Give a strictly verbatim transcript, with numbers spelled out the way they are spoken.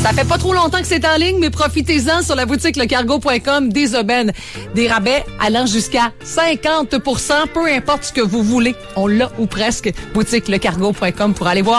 Ça fait pas trop longtemps que c'est en ligne, mais profitez-en sur la boutique lecargo point com. Des aubaines, des rabais allant jusqu'à cinquante pour cent, peu importe ce que vous voulez. On l'a ou presque. boutique lecargo point com pour aller voir